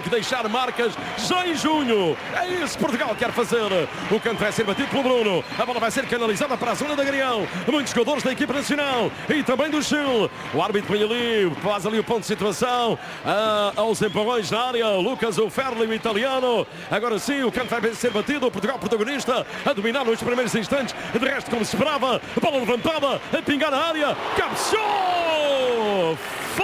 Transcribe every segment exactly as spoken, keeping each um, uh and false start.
que deixar marcas já em junho. É isso que Portugal quer fazer. O canto vai ser batido pelo Bruno. A bola vai ser canalizada para a zona de Agrião. Muitos jogadores da equipa nacional e também do Chile. O árbitro põe ali, faz ali o ponto de situação. Ah, aos empurrões na área. Lucas Oferli, o italiano. Agora sim, o canto vai ser batido. O Portugal protagonista a dominar nos primeiros instantes. De resto, como se esperava, a bola levantada, a pingar na área. Cabeceou!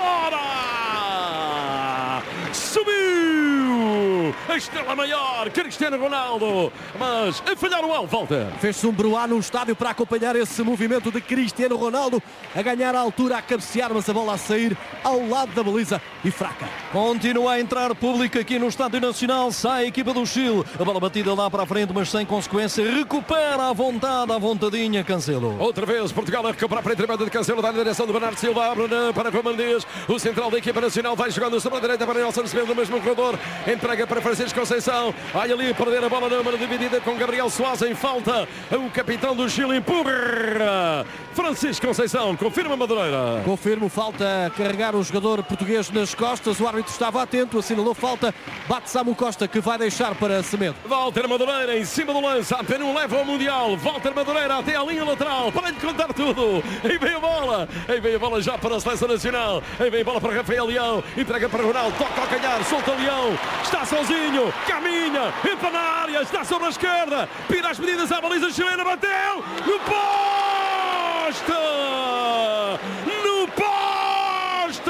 Fora! Subiu! A estrela maior, Cristiano Ronaldo. Mas a falhar o alvo, Walter. Fez-se um bruá no estádio para acompanhar esse movimento de Cristiano Ronaldo. A ganhar a altura, a cabecear, mas a bola a sair ao lado da baliza e fraca. Continua a entrar público aqui no Estádio Nacional. Sai a equipa do Chile. A bola batida lá para a frente, mas sem consequência. Recupera a vontade, a vontadinha, Cancelo. Outra vez, Portugal a recuperar para a entrevista de Cancelo. Dá na direção do Bernardo Silva. Abre para Roman Dias. O central da equipa nacional vai jogando sobre a direita para Nelson Semedo, no mesmo corredor. Entrega para Francisco Conceição. Vai ali perder a bola na número dividida com Gabriel Soares em falta. O capitão do Chile empurra. Francisco Conceição, confirma Madureira. Confirmo, falta a carregar o jogador português nas costas. O árbitro estava atento, assinalou falta. Bate Samu Costa, que vai deixar para Semedo. Walter Madureira em cima do lance. A Peru leva ao Mundial. Walter Madureira até a linha lateral. Para lhe contar tudo. Aí vem a bola. Aí vem a bola já para a seleção nacional. Aí vem a bola para Rafael Leão. Entrega para Ronaldo. Toca ao calhar. Solta Leão. Está sozinho. Caminha. Entra na área. Está sobre a esquerda. Pira as medidas à baliza chilena. Bateu. No poste. No poste.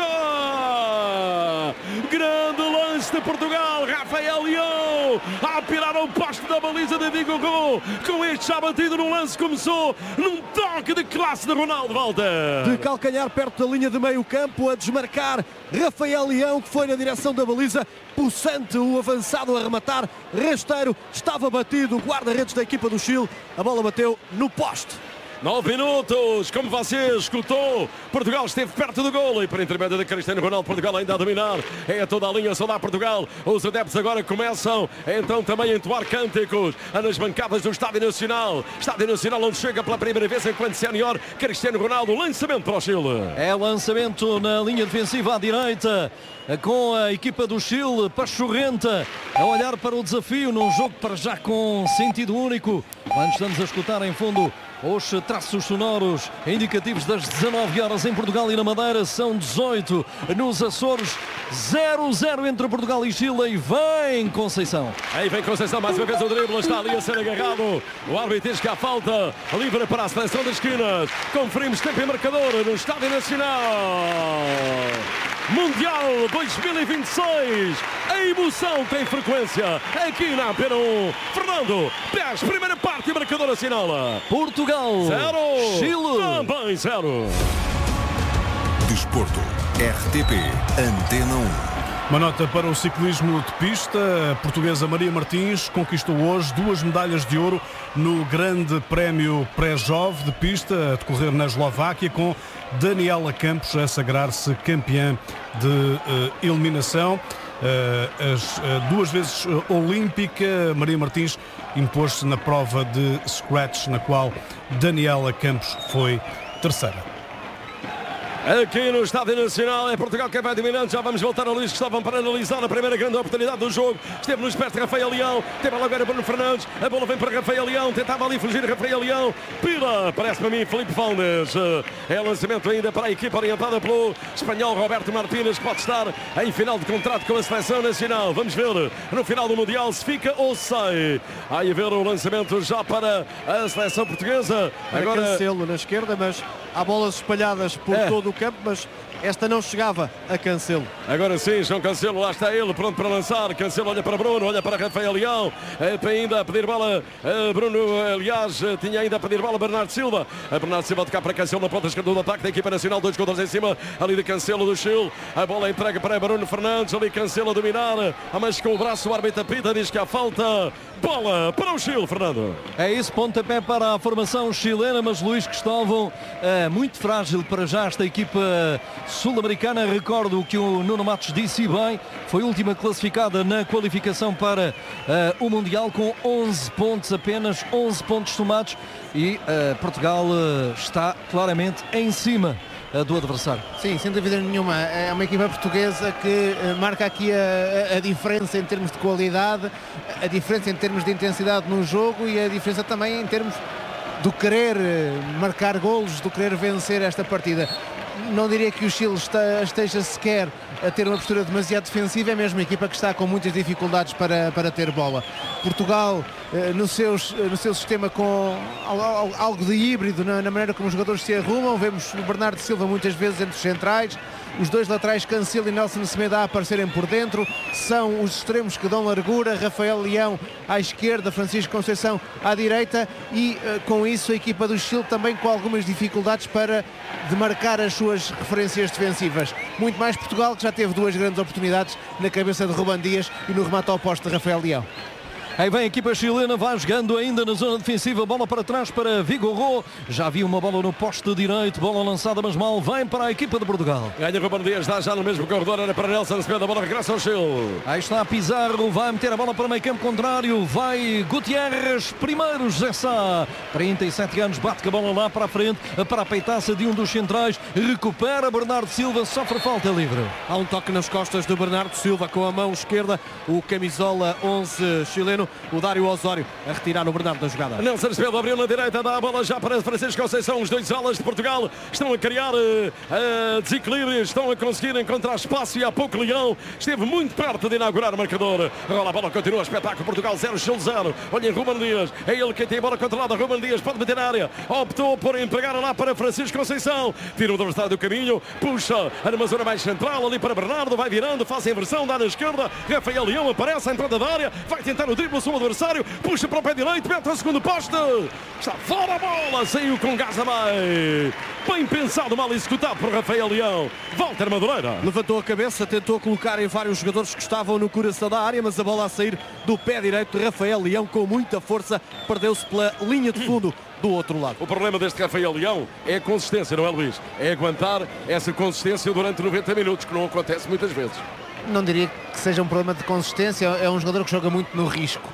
Grande lance de Portugal. Rafael Leão a pirar ao poste da baliza de Vigo Gol. Com este já batido no lance, começou num toque de classe de Ronaldo, Walter. De calcanhar perto da linha de meio campo, a desmarcar Rafael Leão, que foi na direção da baliza. Possante, o avançado a rematar. Rasteiro estava batido, o guarda-redes da equipa do Chile. A bola bateu no poste. Nove minutos, como você escutou, Portugal esteve perto do golo e por intermédio de Cristiano Ronaldo, Portugal ainda a dominar. É toda a linha, só dá Portugal. Os adeptos agora começam então também a entoar cânticos nas bancadas do Estádio Nacional. Estádio Nacional onde chega pela primeira vez enquanto sénior Cristiano Ronaldo. Lançamento para o Chile. É lançamento na linha defensiva à direita, com a equipa do Chile, Pachorrenta, a olhar para o desafio num jogo para já com sentido único. Quando estamos a escutar em fundo os traços sonoros indicativos das dezanove horas em Portugal e na Madeira, são dezoito nos Açores, zero a zero entre Portugal e Chile. E vem Conceição. Aí vem Conceição, mais uma vez o drible, está ali a ser agarrado. O árbitro diz que há falta, livre para a seleção das esquinas. Conferimos tempo e marcador no Estádio Nacional. Mundial dois mil e vinte e seis. A emoção tem frequência aqui na Antena um. Fernando Pés, primeira parte e marcador assinala. Portugal zero, Chile também zero. Desporto, R T P, Antena um. Uma nota para o ciclismo de pista. A portuguesa Maria Martins conquistou hoje duas medalhas de ouro no Grande Prémio Pré-Jove de pista a decorrer na Eslováquia, com Daniela Campos a sagrar-se campeã de uh, eliminação. Uh, as uh, duas vezes uh, olímpica, Maria Martins impôs-se na prova de scratch, na qual Daniela Campos foi terceira. Aqui no Estádio Nacional é Portugal que vai dominando. Já vamos voltar a Luís Cristóvão para analisar a primeira grande oportunidade do jogo. Esteve no esperto Rafael Leão, teve agora Bruno Fernandes. A bola vem para Rafael Leão, tentava ali fugir Rafael Leão. Pila, parece para mim Filipe Valdes. É lançamento ainda para a equipa orientada pelo espanhol Roberto Martínez, que pode estar em final de contrato com a seleção nacional. Vamos ver no final do Mundial se fica ou sai. Aí a ver o lançamento já para a seleção portuguesa. Agora Cancelo na esquerda, mas há bolas espalhadas por é. todo o campo, mas esta não chegava a Cancelo. Agora sim, João Cancelo, lá está ele, pronto para lançar. Cancelo olha para Bruno, olha para Rafael Leão, é, ainda a pedir bola Bruno, aliás, tinha ainda a pedir bola Bernardo Silva. A Bernardo Silva a tocar para Cancelo na ponta esquerda do ataque da equipa nacional, dois jogadores em cima, ali de Cancelo do Chile. A bola entrega para Bruno Fernandes, ali Cancelo a dominar, a mais com o braço, o árbitro apita, diz que há falta. Bola para o Chile, Fernando. É isso, pontapé para a formação chilena, mas Luís Cristóvão, é muito frágil para já esta equipa sul-americana. Recordo que o Nuno Matos disse bem, foi a última classificada na qualificação para uh, o Mundial com onze pontos apenas, onze pontos somados, e uh, Portugal uh, está claramente em cima uh, do adversário. Sim, sem dúvida nenhuma. É uma equipa portuguesa que uh, marca aqui a, a, a diferença em termos de qualidade, a diferença em termos de intensidade no jogo e a diferença também em termos do querer marcar golos, do querer vencer esta partida. Não diria que o Chile está, esteja sequer a ter uma postura demasiado defensiva, é mesmo uma equipa que está com muitas dificuldades para, para ter bola. Portugal, no, seus, no seu sistema com algo de híbrido na, na maneira como os jogadores se arrumam, vemos o Bernardo Silva muitas vezes entre os centrais, os dois laterais Cancelo e Nelson Semedo a aparecerem por dentro, são os extremos que dão largura, Rafael Leão à esquerda, Francisco Conceição à direita e uh, com isso a equipa do Chile também com algumas dificuldades para demarcar as suas referências defensivas. Muito mais Portugal, que já teve duas grandes oportunidades na cabeça de Ruben Dias e no remate ao poste de Rafael Leão. Aí vem a equipa chilena, vai jogando ainda na zona defensiva, bola para trás para Vigorro, já havia uma bola no poste direito, bola lançada mas mal, vem para a equipa de Portugal. Ganha Ruben Dias, dá já no mesmo corredor, era para Nelson Semedo, a bola regressa ao Chile. Aí está Pizarro, vai meter a bola para o meio campo contrário, vai Gutierrez, primeiro José Sá, trinta e sete anos, bate com a bola lá para a frente, para a peitaça de um dos centrais, recupera Bernardo Silva, sofre falta livre. Há um toque nas costas de Bernardo Silva com a mão esquerda, o camisola onze chileno, o Dário Osório a retirar o Bernardo da jogada. Nelson Semedo abriu na direita, dá a bola já para Francisco Conceição. Os dois alas de Portugal estão a criar uh, uh, desequilíbrios, estão a conseguir encontrar espaço e há pouco Leão esteve muito perto de inaugurar o marcador. Rola a bola, continua o espetáculo, Portugal zero, Chile zero. Olhem Ruben Dias, é ele quem tem a bola controlada. Ruben Dias pode meter na área, optou por empregar lá para Francisco Conceição, tira o adversário do caminho, puxa numa zona mais central ali para Bernardo, vai virando, faz a inversão, dá na esquerda, Rafael Leão aparece à entrada da área, vai tentar o drible, o adversário, puxa para o pé direito, mete ao segundo poste, está fora a bola, saiu com gás a meio, bem pensado, mal executado por Rafael Leão. Walter Madureira levantou a cabeça, tentou colocar em vários jogadores que estavam no coração da área, mas a bola a sair do pé direito de Rafael Leão com muita força, perdeu-se pela linha de fundo do outro lado. O problema deste Rafael Leão é a consistência, não é, Luís? É aguentar essa consistência durante noventa minutos, que não acontece muitas vezes. Não diria que seja um problema de consistência, é um jogador que joga muito no risco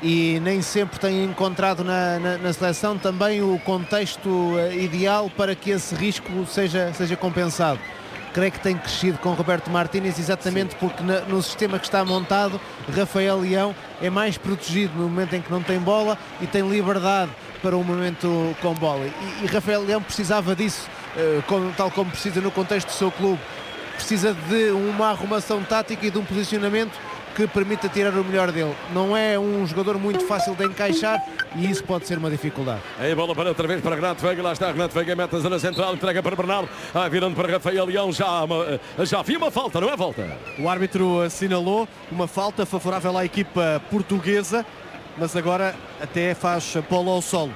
e nem sempre tem encontrado na, na, na seleção também o contexto uh, ideal para que esse risco seja, seja compensado. Creio que tem crescido com Roberto Martínez exatamente Sim. porque na, no sistema que está montado, Rafael Leão é mais protegido no momento em que não tem bola e tem liberdade para um momento com bola. E, e Rafael Leão precisava disso, uh, como, tal como precisa no contexto do seu clube. Precisa de uma arrumação tática e de um posicionamento que permita tirar o melhor dele. Não é um jogador muito fácil de encaixar e isso pode ser uma dificuldade. Aí a bola para outra vez para Renato Veiga, lá está Renato Veiga, mete a zona central, entrega para Bernardo, ah, virando para Rafael Leão, já, já havia uma falta, não é falta? O árbitro assinalou uma falta favorável à equipa portuguesa, mas agora até faz bola ao solo.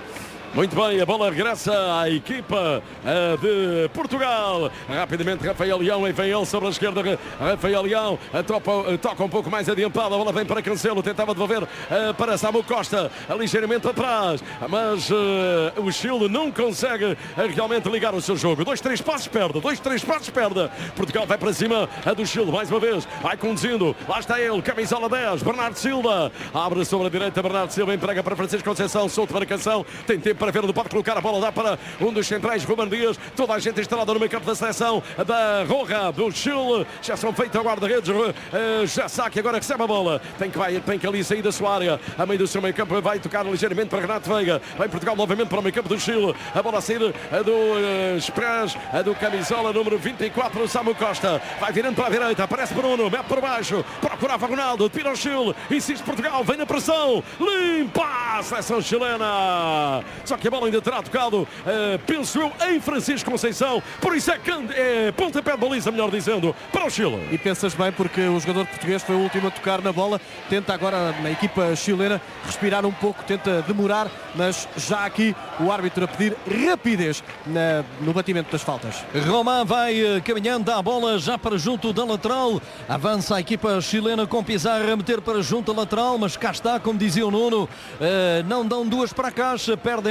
Muito bem, a bola regressa à equipa uh, de Portugal. Rapidamente Rafael Leão, e vem ele sobre a esquerda. Rafael Leão uh, topa, uh, toca um pouco mais adiantado. A bola vem para Cancelo, tentava devolver uh, para Samu Costa, uh, ligeiramente atrás. Mas uh, o Chile não consegue uh, realmente ligar o seu jogo. Dois, três passos perde, dois, três passos perde. Portugal vai para cima uh, do Chile, mais uma vez. Vai conduzindo, lá está ele, camisola dez, Bernardo Silva. Abre sobre a direita, Bernardo Silva entrega para Francisco Conceição, solta para Canção, tem tempo para ver onde pode colocar a bola, dá para um dos centrais, Ruben Dias, toda a gente instalada no meio campo da seleção da Roja do Chile, já são feitos a guarda-redes, uh, já saque, agora recebe a bola, tem que, vai, tem que ali sair da sua área, a meio do seu meio campo, vai tocar ligeiramente para Renato Veiga, vai Portugal novamente para o meio campo do Chile, a bola a sair uh, do uh, Express, uh, do camisola número vinte e quatro, Samu Costa, vai virando para a direita, aparece Bruno, mete por baixo, procurava Ronaldo, tira o Chile, insiste Portugal, vem na pressão, limpa a seleção chilena, só que a bola ainda terá tocado, uh, penso eu, em Francisco Conceição, por isso é, é pontapé de baliza, melhor dizendo, para o Chile. E pensas bem, porque o jogador português foi o último a tocar na bola, tenta agora na equipa chilena respirar um pouco, tenta demorar, mas já aqui o árbitro a pedir rapidez na, no batimento das faltas. Román vai uh, caminhando, dá a bola já para junto da lateral, avança a equipa chilena com Pizarro a meter para junto da lateral, mas cá está, como dizia o Nuno, uh, não dão duas para a caixa, perdem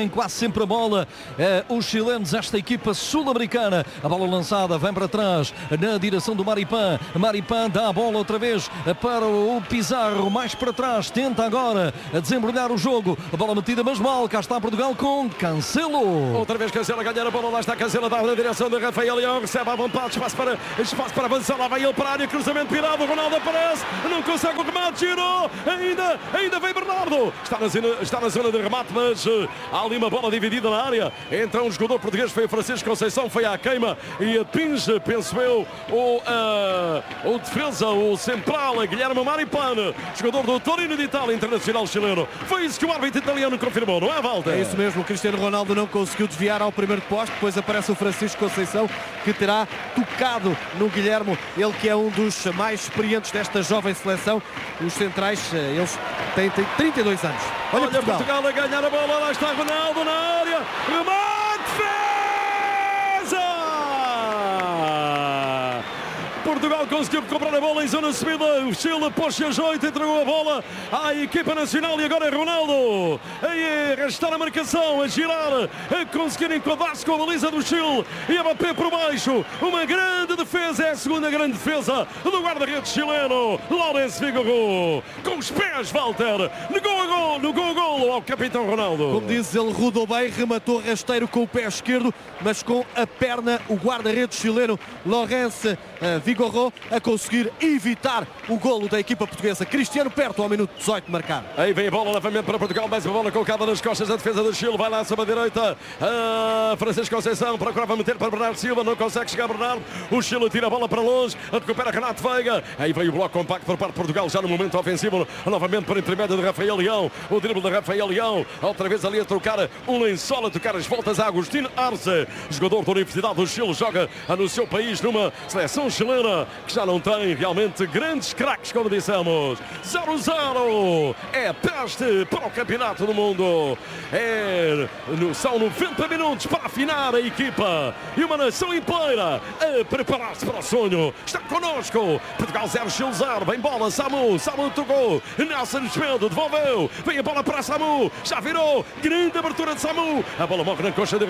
quase sempre a bola. Eh, os chilenos, esta equipa sul-americana. A bola lançada, vem para trás, na direção do Maripan. Maripan dá a bola outra vez para o Pizarro, mais para trás, tenta agora a desembrulhar o jogo. A bola metida, mas mal, cá está Portugal com Cancelo. Outra vez Cancelo a ganhar a bola, lá está Cancelo, dá na direção de Rafael Leão, recebe à vontade, espaço para, espaço para avançar, lá vai ele para a área, cruzamento virado, Ronaldo aparece, não consegue o remate, girou, ainda, ainda vem Bernardo, está na zona, está na zona de remate, mas uh, há ali uma bola dividida na área, então o jogador português foi o Francisco Conceição, foi à queima e atinge, penso eu, o, uh, o defesa, o central, Guilherme Maripan, jogador do Torino de Itália, internacional chileno. Foi isso que o árbitro italiano confirmou, não é, Walter? É isso mesmo, o Cristiano Ronaldo não conseguiu desviar ao primeiro poste, depois aparece o Francisco Conceição, que terá tocado no Guilherme, ele que é um dos mais experientes desta jovem seleção. Os centrais, eles têm, têm trinta e dois anos. Olha, Olha Portugal. Portugal a ganhar a bola, lá está Ronaldo na área, remate, defesa! Portugal conseguiu comprar a bola em zona subida, o Chile pôs-se a joito, entregou a bola à equipa nacional e agora é Ronaldo a arrastar a marcação, a girar, a conseguir enquadrar-se com a baliza do Chile e a bater por baixo, uma grande defesa, é a segunda grande defesa do guarda-redes chileno, Lourenço Figueiredo, com os pés, Walter, negou a gol, negou a gol ao capitão Ronaldo. Como dizes, ele rodou bem, rematou rasteiro com o pé esquerdo, mas com a perna, o guarda-redes chileno, Lourenço Figueiredo, a conseguir evitar o golo da equipa portuguesa. Cristiano perto ao minuto dezoito de marcar. Aí vem a bola novamente para Portugal, mais uma bola colocada nas costas da defesa do Chile, vai lá sobre a direita, a Francisco Conceição procurava meter para Bernardo Silva, não consegue chegar Bernardo, o Chile tira a bola para longe, recupera Renato Veiga, aí vem o bloco compacto por parte de Portugal, já no momento ofensivo, novamente por intermédio de Rafael Leão, o drible de Rafael Leão, outra vez ali a trocar um lençol, a tocar as voltas a Agostinho Arce, jogador da Universidade do Chile, joga no seu país numa seleção chilena que já não tem realmente grandes craques, como dissemos. zero zero é peste para o Campeonato do Mundo. É, são noventa minutos para afinar a equipa e uma nação inteira a preparar-se para o sonho. Está connosco. Portugal zero, Chile zero. Vem bola, Samu. Samu tocou. Nelson Schmedo devolveu. Vem a bola para Samu. Já virou. Grande abertura de Samu. A bola morre na coxa de,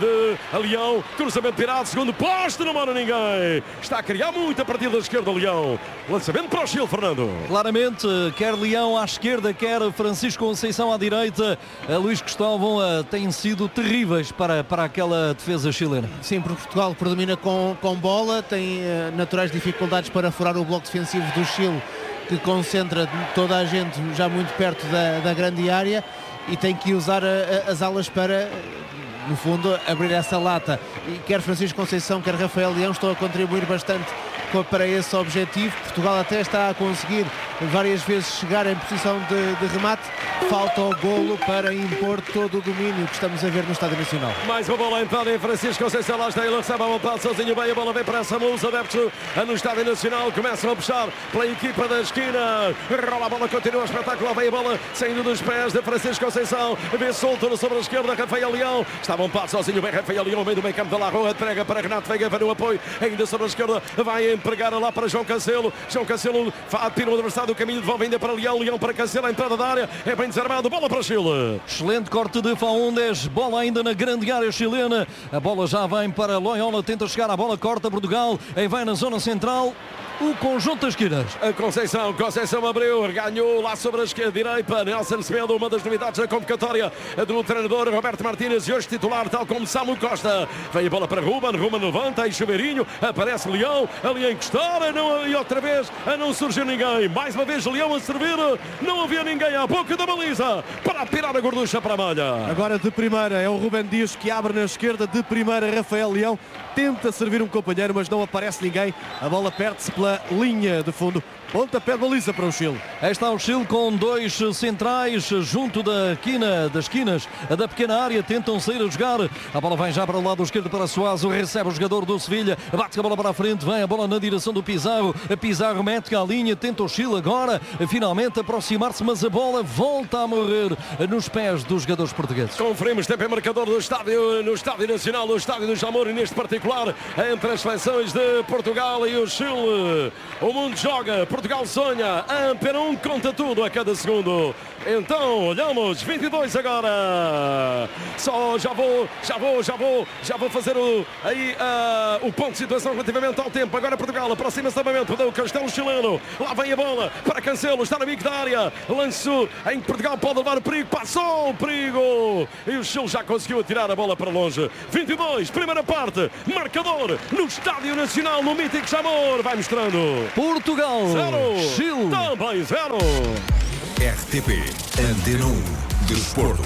de Leão. Cruzamento pirado. Segundo poste. Não mora ninguém. Está a criar muito a partir da esquerda, Leão. Lançamento para o Chile, Fernando. Claramente, quer Leão à esquerda, quer Francisco Conceição à direita, a Luís Cristóvão uh, têm sido terríveis para, para aquela defesa chilena. Sim, porque Portugal predomina com, com bola, tem uh, naturais dificuldades para furar o bloco defensivo do Chile, que concentra toda a gente já muito perto da, da grande área e tem que usar a, a, as alas para, no fundo, abrir essa lata. E quer Francisco Conceição, quer Rafael Leão estão a contribuir bastante para esse objetivo. Portugal até está a conseguir várias vezes chegar em posição de, de remate. Falta o golo para impor todo o domínio que estamos a ver no Estádio Nacional. Mais uma bola entrada em Francisco Conceição, lá está ele, recebe a vontade sozinho, bem, a bola vem para essa mão, os adeptos no Estádio Nacional começam a puxar pela equipa da esquina, rola a bola, continua o espetáculo, vem a bola saindo dos pés de Francisco Conceição, vê solto sobre a esquerda, Rafael Leão, estava um passo sozinho, bem Rafael Leão, no meio do meio campo da La Rua, entrega para Renato Veiga, vai no apoio, ainda sobre a esquerda, vai empregar lá para João Cancelo, João Cancelo tira o adversário do caminho, devolve ainda para Leão, Leão para Cancelo, a entrada da área, é bem desarmado, bola para Chile. Excelente corte de Faúndes, bola ainda na grande área chilena, a bola já vem para Loyola, tenta chegar à bola, corta Portugal, aí vai na zona central, o conjunto das esquinas. A Conceição, Conceição abriu, ganhou lá sobre a esquerda direita, Nelson Semedo, uma das novidades da convocatória do treinador Roberto Martínez, e hoje titular, tal como Samu Costa. Vem a bola para Ruben, Ruben levanta, aí Chuveirinho, aparece Leão, ali a encostar, não, e outra vez a não surgir ninguém. Mais uma vez Leão a servir, não havia ninguém à boca da baliza para tirar a gorducha para a malha. Agora de primeira é o Rubem Dias que abre na esquerda, de primeira Rafael Leão, tenta servir um companheiro, mas não aparece ninguém, a bola perde-se pela linha de fundo. Pontapé de baliza para o Chile. Aí está o Chile com dois centrais junto da quina, das quinas da pequena área, tentam sair a jogar. A bola vem já para o lado esquerdo para Suazo, recebe o jogador do Sevilha, bate a bola para a frente, vem a bola na direção do Pizarro, a Pizarro mete à linha, tenta o Chile agora finalmente aproximar-se, mas a bola volta a morrer nos pés dos jogadores portugueses. Conferimos tempo em marcador do estádio, no Estádio Nacional, no Estádio do Jamor, e neste particular entre as seleções de Portugal e o Chile. O mundo joga. Portugal sonha. A Antena um conta tudo a cada segundo. Então, olhamos, vinte e dois agora. Só, já vou, já vou, já vou, já vou fazer o, aí, uh, o ponto de situação relativamente ao tempo. Agora Portugal aproxima-se novamente do Castelo chileno. Lá vem a bola para Cancelo, está no bico da área. Lanço em que Portugal pode levar o perigo. Passou o perigo. E o Chile já conseguiu atirar a bola para longe. vinte e dois, primeira parte. Marcador no Estádio Nacional, no mítico Jamor. Vai mostrando. Portugal, Zero. Chile. Também zero. R T P Antena um Desporto.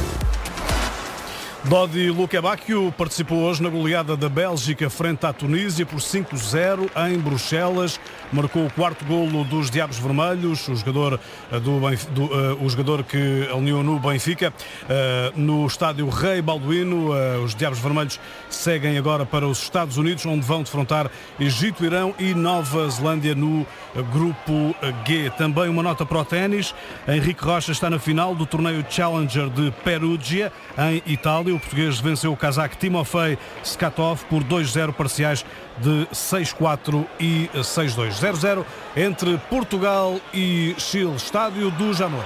Dodi Lukebakio participou hoje na goleada da Bélgica frente à Tunísia por cinco zero em Bruxelas. Marcou o quarto golo dos Diabos Vermelhos, o jogador, do, do, uh, o jogador que alinhou no Benfica. Uh, no estádio Rei Balduino, uh, os Diabos Vermelhos seguem agora para os Estados Unidos, onde vão defrontar Egito, Irão e Nova Zelândia no grupo G. Também uma nota para o ténis. Henrique Rocha está na final do torneio Challenger de Perugia, em Itália. O português venceu o cazaque Timofei Skatov por dois zero parciais de seis quatro e seis dois. zero zero entre Portugal e Chile, estádio do Jamor.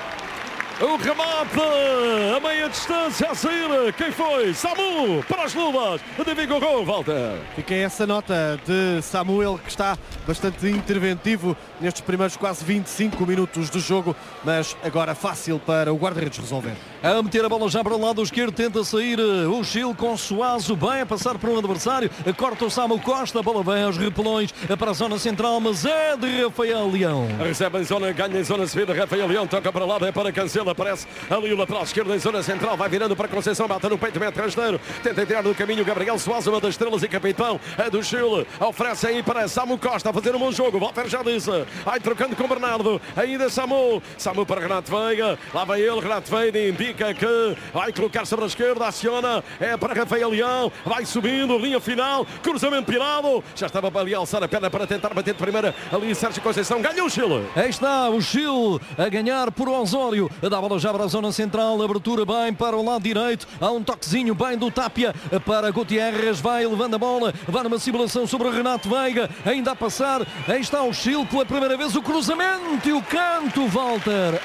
O remate a meia distância a sair. Quem foi? Samu para as luvas de Vigorô, Walter. Fica essa nota de Samuel, que está bastante interventivo nestes primeiros quase vinte e cinco minutos de jogo, mas agora fácil para o guarda-redes resolver. A meter a bola já para o lado esquerdo, tenta sair o Chile com Suazo, bem a passar por um adversário, corta o Samu Costa, a bola vem aos repelões para a zona central, mas é de Rafael Leão. Recebe em zona, ganha em zona subida, Rafael Leão toca para o lado, é para Cancelo, aparece ali o lateral esquerdo em zona central, vai virando para Conceição, bate no peito, mete rasteiro, tenta tirar do caminho Gabriel Suazo, uma das estrelas e capitão é do Chile, oferece aí para Samu Costa a fazer um bom jogo, Walter já disse, vai trocando com Bernardo, ainda Samu, Samu para Renato Veiga, lá vem ele, Renato Veiga indica que vai colocar sobre a esquerda, aciona, é para Rafael Leão, vai subindo, linha final, cruzamento pirado, já estava para ali alçar a perna para tentar bater de primeira, ali Sérgio Conceição, ganhou o Chile. Aí está o Chile a ganhar por Osório, dá a bola já para a zona central, abertura bem para o lado direito, há um toquezinho bem do Tapia para Gutierrez, vai levando a bola, vai numa simulação sobre o Renato Veiga, ainda a passar, aí está o Chile pela primeira vez, o cruzamento e o canto, Walter,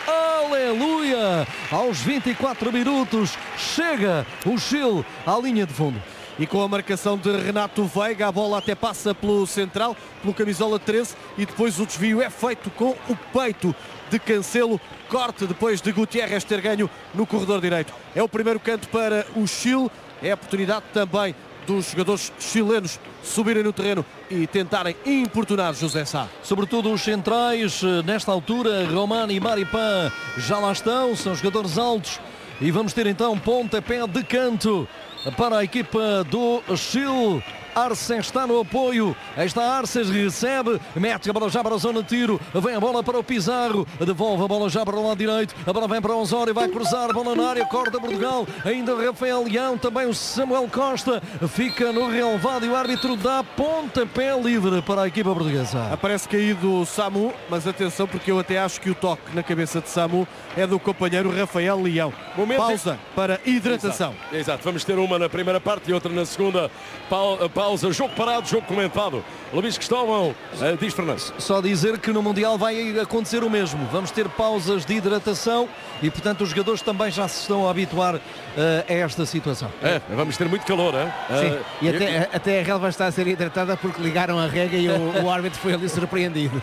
aleluia, aos vinte e quatro minutos, chega o Chile à linha de fundo. E com a marcação de Renato Veiga, a bola até passa pelo central, pelo camisola treze, e depois o desvio é feito com o peito de Cancelo, corte depois de Gutierrez ter ganho no corredor direito. É o primeiro canto para o Chile, é a oportunidade também dos jogadores chilenos subirem no terreno e tentarem importunar José Sá. Sobretudo os centrais, nesta altura, Romani e Maripán já lá estão, são jogadores altos, e vamos ter então pontapé de canto para a equipa do Chile. Arce está no apoio, aí está Arces, recebe, mete a bola já para a zona de tiro, vem a bola para o Pizarro, devolve a bola já para o lado direito, a bola vem para o Osório, vai cruzar, bola na área, corta Portugal, ainda o Rafael Leão, também o Samuel Costa, fica no relevado e o árbitro dá pontapé livre para a equipa portuguesa. Aparece caído o Samu, mas atenção porque eu até acho que o toque na cabeça de Samu é do companheiro Rafael Leão. Momento Pausa de... para hidratação. Exato. Exato, vamos ter uma na primeira parte e outra na segunda. Pa... Pausa, jogo parado, jogo comentado. Luís Cristóvão, uh, diz Fernandes. Só dizer que no Mundial vai acontecer o mesmo. Vamos ter pausas de hidratação e, portanto, os jogadores também já se estão a habituar uh, a esta situação. É, vamos ter muito calor, é? Sim, Uh, e até, até a relva está a ser hidratada porque ligaram a rega e o, o árbitro foi ali surpreendido.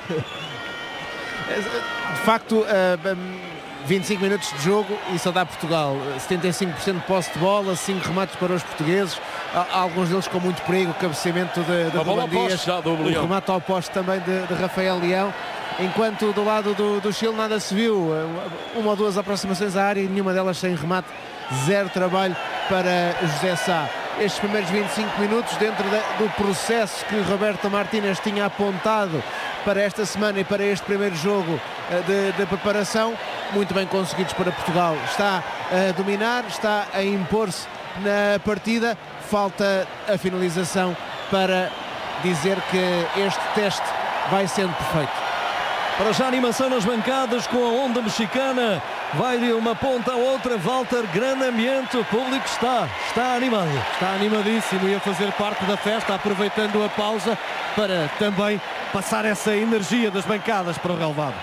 De facto, uh, vinte e cinco minutos de jogo e só dá Portugal. setenta e cinco por cento de posse de bola, cinco remates para os portugueses, alguns deles com muito perigo, o cabeceamento de, de Ruben Dias, o remate ao poste também de, de Rafael Leão. Enquanto do lado do, do Chile nada se viu, uma ou duas aproximações à área e nenhuma delas sem remate, zero trabalho para José Sá. Estes primeiros vinte e cinco minutos dentro de, do processo que Roberto Martínez tinha apontado para esta semana e para este primeiro jogo de, de preparação, muito bem conseguidos para Portugal. Está a dominar, está a impor-se na partida, falta a finalização para dizer que este teste vai sendo perfeito. Para já animação nas bancadas com a onda mexicana. Vai de uma ponta a outra. Walter, grande ambiente. O público está, está animado. Está animadíssimo e a fazer parte da festa, aproveitando a pausa para também passar essa energia das bancadas para o relvado.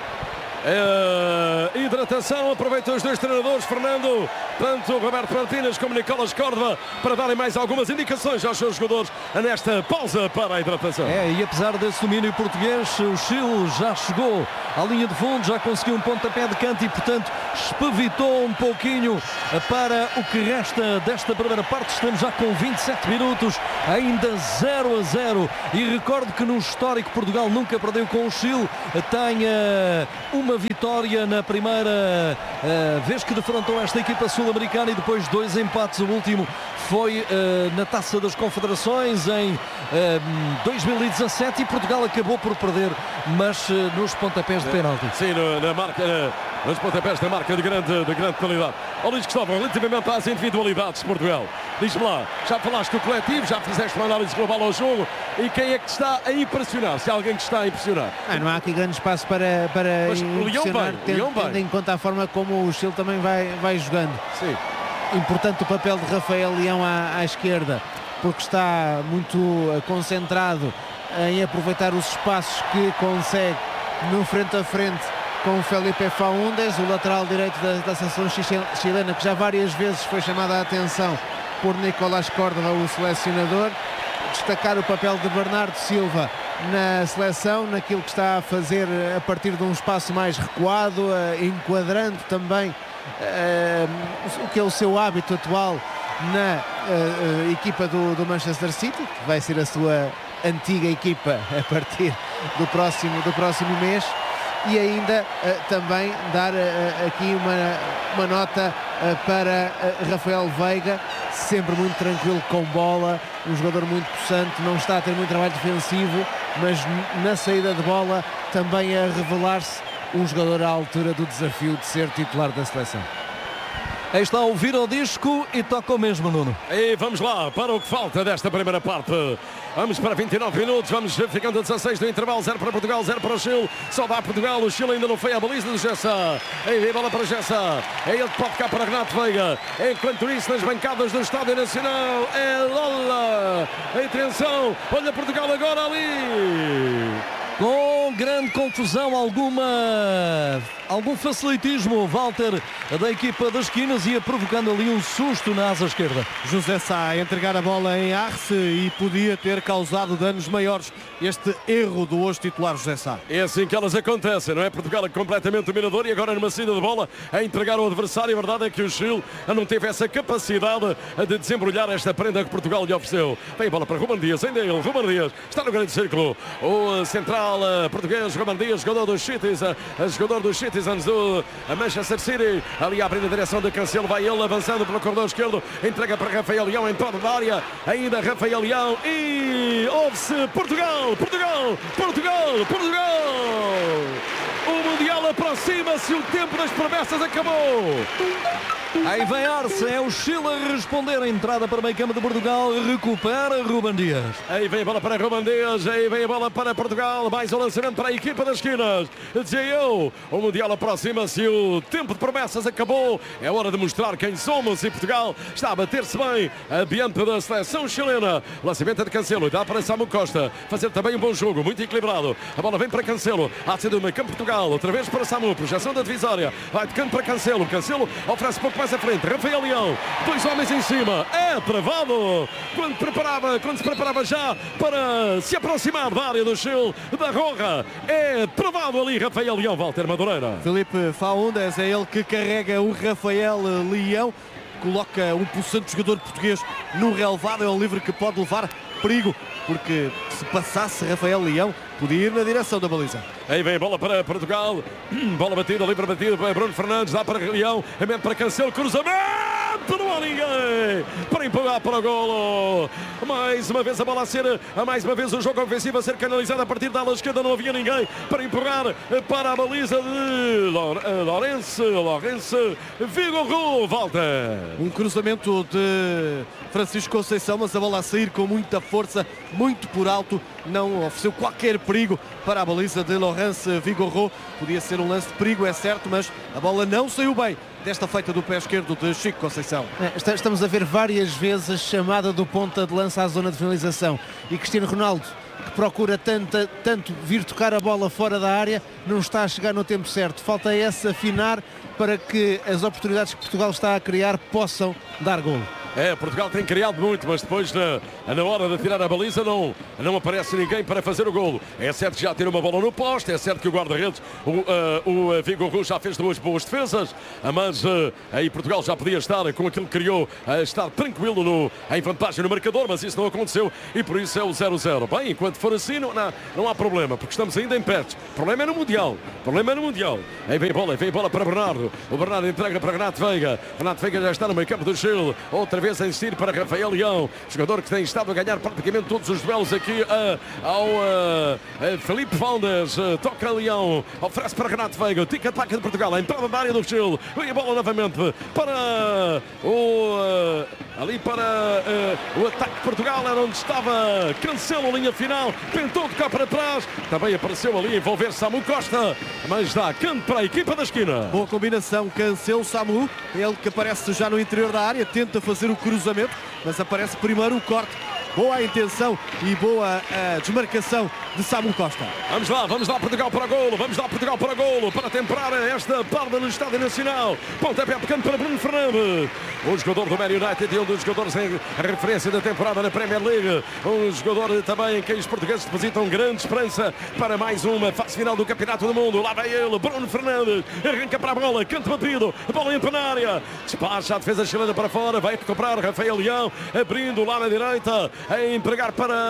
É, hidratação, aproveitam os dois treinadores, Fernando, tanto Roberto Martínez como Nicolas Córdoba, para darem mais algumas indicações aos seus jogadores nesta pausa para a hidratação. É, e apesar desse domínio português, o Chile já chegou à linha de fundo, já conseguiu um pontapé de canto e, portanto, espevitou um pouquinho para o que resta desta primeira parte. Estamos já com vinte e sete minutos, ainda zero a zero. E recordo que no histórico Portugal nunca perdeu com o Chile. Tem uh, uma vitória na primeira uh, vez que defrontou esta equipa sul-americana e depois dois empates. O último foi uh, na Taça das Confederações em uh, dois mil e dezassete e Portugal acabou por perder, mas uh, nos pontapés de penalti. Sim, no, na marca, uh, nos pontapés da marca de grande, de grande qualidade. Ó Luís Cristóvão, relativamente às individualidades de Portugal, diz-me lá, já falaste do coletivo, já fizeste uma análise global ao jogo, e quem é que está a impressionar? Se há alguém que está a impressionar? Ah, não há aqui grande espaço para, para Mas impressionar, bem, tendo, tendo em conta a forma como o Chile também vai, vai jogando. Sim. Importante o papel de Rafael Leão à, à esquerda, porque está muito uh, concentrado em aproveitar os espaços que consegue no frente a frente com o Felipe Faúndez, o lateral direito da, da seleção chilena, que já várias vezes foi chamada a atenção por Nicolás Córdoba, o selecionador. Destacar o papel de Bernardo Silva na seleção, naquilo que está a fazer a partir de um espaço mais recuado, uh, enquadrando também uh, o que é o seu hábito atual na uh, uh, equipa do, do Manchester City, que vai ser a sua antiga equipa a partir do próximo, do próximo mês. E ainda uh, também dar uh, aqui uma, uma nota uh, para uh, Rafael Veiga, sempre muito tranquilo com bola, um jogador muito possante, não está a ter muito trabalho defensivo, mas na saída de bola também a revelar-se um jogador à altura do desafio de ser titular da seleção. Aí está a ouvir o disco e toca o mesmo, Nuno. E vamos lá para o que falta desta primeira parte. Vamos para vinte e nove minutos, vamos ficando a dezasseis do intervalo, zero para Portugal, zero para o Chile. Só dá Portugal, o Chile ainda não foi à baliza do Gessa. Aí vem a bola para Gessa. É ele que pode ficar para Renato Veiga. Enquanto isso, nas bancadas do Estádio Nacional, é Lola. Atenção, olha Portugal agora ali. Com grande confusão, alguma, algum facilitismo, Walter, da equipa das esquinas, ia provocando ali um susto na asa esquerda. José Sá a entregar a bola em Arce e podia ter causado danos maiores este erro do hoje titular José Sá. É assim que elas acontecem, não é? Portugal é completamente dominador e agora numa saída de bola a entregar ao adversário. A verdade é que o Chile não teve essa capacidade de desembrulhar esta prenda que Portugal lhe ofereceu. Vem a bola para Ruben Dias, ainda ele, Ruben Dias, está no grande círculo. O central português, Ruben Dias, jogador dos Citizens, jogador dos Citizens do Manchester City, ali abrindo a direção de Cancelo, vai ele avançando pelo corredor esquerdo, entrega para Rafael Leão, entrada da área, ainda Rafael Leão e ouve-se Portugal, Portugal, Portugal, Portugal! O Mundial aproxima-se, o tempo das promessas acabou! Aí vem Arce, é o Chile a responder a entrada para o meio campo de Portugal, recupera Ruben Dias. Aí vem a bola para Ruben Dias, aí vem a bola para Portugal, mais um lançamento para a equipa das esquinas. Dizia eu, o Mundial aproxima-se, o tempo de promessas acabou, é hora de mostrar quem somos e Portugal está a bater-se bem, ambiente da seleção chilena. Lançamento de Cancelo, dá para Samu Costa, fazer também um bom jogo, muito equilibrado. A bola vem para Cancelo, há de ser do meio campo Portugal, outra vez para Samu, projeção da divisória, vai de canto para Cancelo, Cancelo oferece pouco mais à frente, Rafael Leão, dois homens em cima, é travado quando, preparava, quando se preparava já para se aproximar da área do Chile, da Roja, é travado ali Rafael Leão, Walter Madureira. Felipe Faúndez é ele que carrega o Rafael Leão, coloca um possante jogador português no relevado, é um livre que pode levar perigo, porque se passasse Rafael Leão podia ir na direção da baliza. Aí vem a bola para Portugal, bola batida, livre batida para Bruno Fernandes, dá para Leão, remete para Cancelo, cruzamento! canto, não há ninguém para empurrar para o golo. Mais uma vez a bola a ser, mais uma vez o jogo ofensivo a ser canalizado a partir da ala esquerda, não havia ninguém para empurrar para a baliza de Lourenço, Lourenço Vigorro, volta. Um cruzamento de Francisco Conceição, mas a bola a sair com muita força, muito por alto, não ofereceu qualquer perigo para a baliza de Lourenço Vigorro. Podia ser um lance de perigo, é certo, mas a bola não saiu bem desta feita do pé esquerdo de Chico Conceição. Estamos a ver várias vezes a chamada do ponta de lança à zona de finalização, e Cristiano Ronaldo, que procura tanto, tanto vir tocar a bola fora da área, não está a chegar no tempo certo. Falta esse afinar para que as oportunidades que Portugal está a criar possam dar golo. É, Portugal tem criado muito, mas depois na, na hora de tirar a baliza não, não aparece ninguém para fazer o golo. É certo que já tira uma bola no poste, é certo que o guarda-redes, o, uh, o Vigorro, já fez duas boas defesas, mas uh, aí Portugal já podia estar com aquilo que criou, uh, estar tranquilo no, em vantagem no marcador, mas isso não aconteceu e por isso é o zero a zero. Bem, enquanto for assim não, não, não há problema, porque estamos ainda em pés. O problema é no Mundial, o problema é no Mundial. Aí vem a bola, vem a bola para Bernardo, o Bernardo entrega para Renato Veiga, Renato Veiga já está no meio campo do Chile, outra vez a insistir para Rafael Leão, jogador que tem estado a ganhar praticamente todos os duelos aqui uh, ao uh, uh, Felipe Valdes, uh, toca Leão, oferece para Renato Veiga, tic-tac de Portugal, a entrada da área do Chile, vem a bola novamente para o uh, ali para uh, o ataque de Portugal, era onde estava Cancelo, linha final, tentou tocar para trás, também apareceu ali envolver Samu Costa, mas dá canto para a equipa da esquina. Boa combinação, Cancelo-Samu, ele que aparece já no interior da área, tenta fazer o cruzamento, mas aparece primeiro o corte. Boa a intenção e boa a desmarcação de Samu Costa. Vamos lá, vamos lá Portugal para golo, vamos lá Portugal para golo, para temperar esta parda no Estádio Nacional. Pontapé pequeno para Bruno Fernandes, um jogador do Man United e um dos jogadores em referência da temporada na Premier League. Um jogador também em quem os portugueses depositam grande esperança para mais uma fase final do Campeonato do Mundo. Lá vai ele, Bruno Fernandes, arranca para a bola, canto batido, a bola entra na área, despacha a defesa chilena para fora, vai recuperar Rafael Leão, abrindo lá na direita, a entregar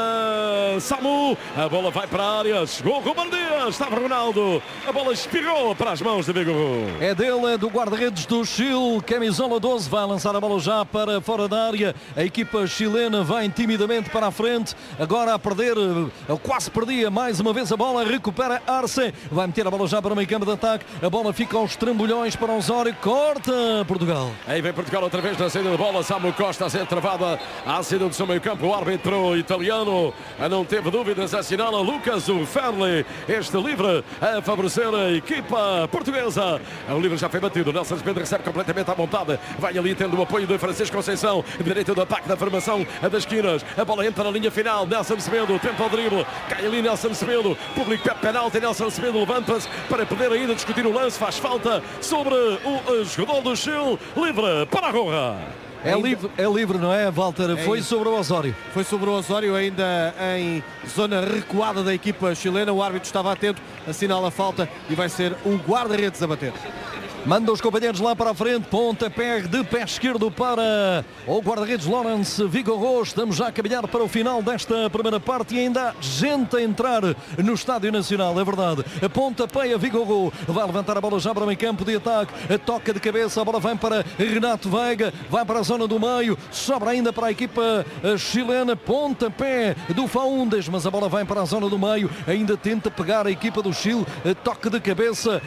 para Samu, a bola vai para a área, chegou Ruben Dias, estava Ronaldo, a bola espirrou para as mãos de Vigorro. É dele, é do guarda-redes do Chile, camisola doze, vai lançar a bola já para fora da área, a equipa chilena vai timidamente para a frente, agora a perder, quase perdia mais uma vez a bola, recupera Arce, vai meter a bola já para o meio campo de ataque, a bola fica aos trambolhões para Osório, corta Portugal. Aí vem Portugal outra vez na saída da bola, Samu Costa a ser travada à saída do seu meio campo, o árbitro italiano não teve dúvidas, assinala Lucas Ferli, este livre a favorecer a equipa portuguesa. O livre já foi batido, Nelson Semedo recebe completamente à vontade, vai ali tendo o apoio de Francisco Conceição, direito do ataque da formação das esquinas, a bola entra na linha final, Nelson Semedo tenta o drible, cai ali Nelson Semedo, público pede penalti, Nelson Semedo levanta-se para poder ainda discutir o lance, faz falta sobre o jogador do Chile, livre para a Roja. É livre, é livre, não é, Walter? É Foi isso. sobre o Osório. Foi sobre o Osório, ainda em zona recuada da equipa chilena. O árbitro estava atento, assinala a falta e vai ser o guarda-redes a bater. Manda os companheiros lá para a frente, pontapé de pé esquerdo para o guarda-redes Lourenço Vigorro. Estamos já a caminhar para o final desta primeira parte e ainda há gente a entrar no Estádio Nacional, é verdade. A pontapé a Vigorro, vai levantar a bola já para o meio campo de ataque, a toca de cabeça, a bola vem para Renato Veiga, vai para a zona do meio, sobra ainda para a equipa chilena, pontapé do Faúndes, mas a bola vem para a zona do meio, ainda tenta pegar a equipa do Chile, a toque de cabeça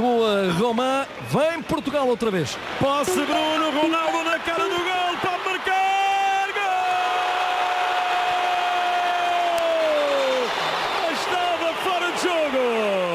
do Román. Vem Portugal outra vez. Passe Bruno Ronaldo na cara do gol para marcar. Gol! Estava fora de jogo.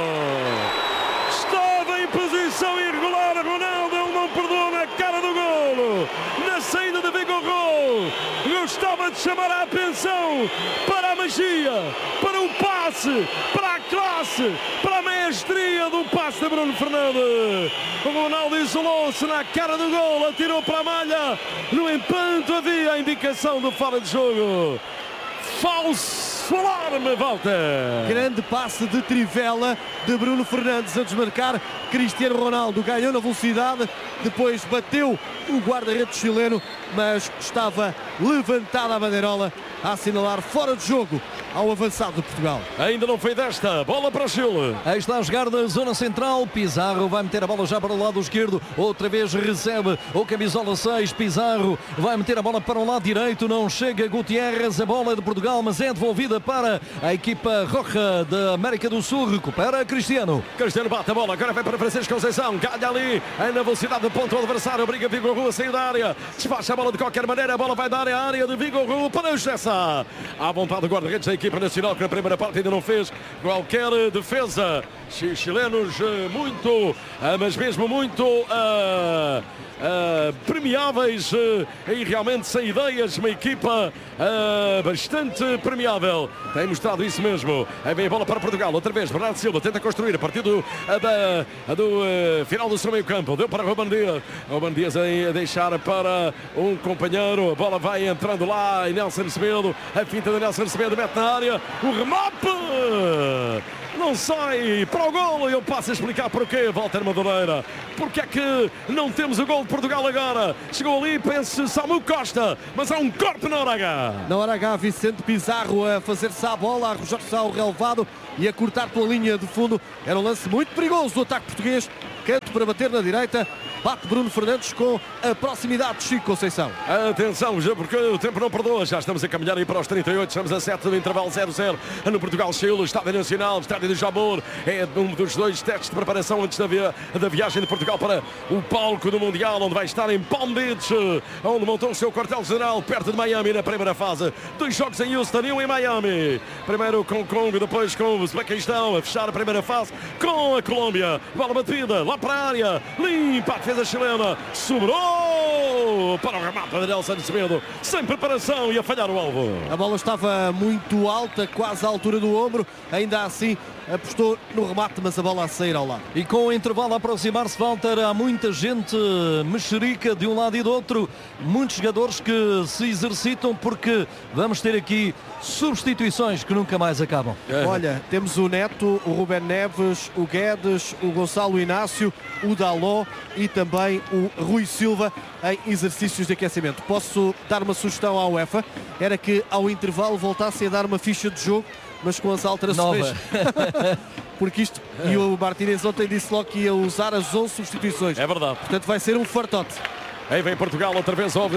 Estava em posição irregular. Ronaldo, ele não perdoa na cara do golo. Na saída de Vigorro. Gostava de chamar a atenção para a magia, para o passe, para a classe, para a maestria do passe de Bruno Fernandes. O Ronaldo isolou-se na cara do gol, atirou para a malha. No entanto, havia a indicação do fora de jogo. Falso alarme, Walter. Grande passe de trivela de Bruno Fernandes a desmarcar. Cristiano Ronaldo ganhou na velocidade, depois bateu o guarda-redes chileno, mas estava levantada a bandeirola a assinalar fora de jogo ao avançado de Portugal. Ainda não foi desta, bola para o Chile. Aí está a jogar da zona central, Pizarro vai meter a bola já para o lado esquerdo, outra vez recebe o camisola seis, Pizarro vai meter a bola para o lado direito, não chega Gutierrez, a bola é de Portugal, mas é devolvida para a equipa roja da América do Sul, recupera Cristiano. Cristiano bate a bola, agora vai para Francisco Conceição, ganha ali, é na velocidade do ponto adversário, briga Vigorru a sair da área, despacha a bola de qualquer maneira, a bola vai dar a área de Vigorru para o Jessa. À vontade do guarda-redes da equipa nacional, que na primeira parte ainda não fez qualquer defesa. Chilenos muito, mas mesmo muito uh, uh, premiáveis uh, e realmente sem ideias, uma equipa uh, bastante premiável. Tem mostrado isso mesmo. Aí vem a bola para Portugal, outra vez Bernardo Silva tenta construir a partir do, uh, da, do uh, final do seu meio campo, deu para Ruben Dias, Ruben Dias a deixar para um companheiro, a bola vai entrando lá e Nelson Semedo, a finta de Nelson Semedo mete na área, o remate não sai para o golo e eu passo a explicar porquê, Walter Madureira. Porque é que não temos o golo de Portugal agora? Chegou ali, penso, Samu Costa, mas há um corte na hora H. Na hora H, Vicente Pizarro a fazer-se à bola, a arrojar-se ao relevado e a cortar pela linha de fundo. Era um lance muito perigoso do ataque português. Canto para bater na direita. Bate Bruno Fernandes com a proximidade de Chico Conceição. Atenção, já porque o tempo não perdoa. Já estamos a caminhar aí para os trinta e oito. Estamos a sete do intervalo zero zero no Portugal-Chile. Estádio Nacional, Estádio de Jamor. É um dos dois testes de preparação antes da, via da viagem de Portugal para o palco do Mundial, onde vai estar em Palm Beach, onde montou o seu quartel-general perto de Miami na primeira fase. Dois jogos em Houston e um em Miami. Primeiro com Congo, depois com o Uzbequistão, a fechar a primeira fase com a Colômbia. Bola batida lá para a área. Limpa a defesa chilena. Sobrou para o remate de Nelson Semedo. Sem preparação e a falhar o alvo. A bola estava muito alta, quase à altura do ombro. Ainda assim apostou no remate, mas a bola a sair ao lado. E com o intervalo a aproximar-se, Walter, há muita gente mexerica de um lado e do outro. Muitos jogadores que se exercitam porque vamos ter aqui substituições que nunca mais acabam. É. Olha, temos o Neto, o Ruben Neves, o Guedes, o Gonçalo Inácio, o Daló e também o Rui Silva em exercícios de aquecimento. Posso dar uma sugestão à UEFA? Era que ao intervalo voltasse a dar uma ficha de jogo, mas com as alterações. Porque isto, e o Martínez ontem disse logo que ia usar as onze substituições. É verdade. Portanto vai ser um fartote. Aí vem Portugal outra vez, uh, uh,